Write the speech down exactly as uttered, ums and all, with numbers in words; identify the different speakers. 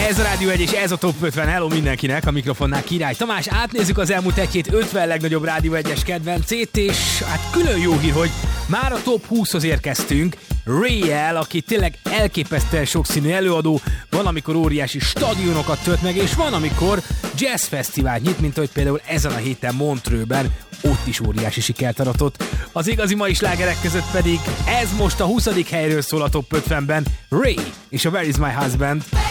Speaker 1: Ez a Rádió egy és ez a Top ötven. Hello mindenkinek, a mikrofonnál Király Tamás. Átnézzük az elmúlt egy-két ötven legnagyobb Rádió egyes kedvencét, és hát külön jó hír, hogy már a Top húszhoz érkeztünk. Ray-el, aki tényleg elképesztően sokszínű előadó, van, amikor óriási stadionokat tölt meg, és van, amikor jazzfesztivált nyit, mint ahogy például ezen a héten Montreuxben, ott is óriási sikert aratott. Az igazi mai slágerek között pedig ez most a huszadik helyről szól a Top ötvenben, Ray és a Where is my husband.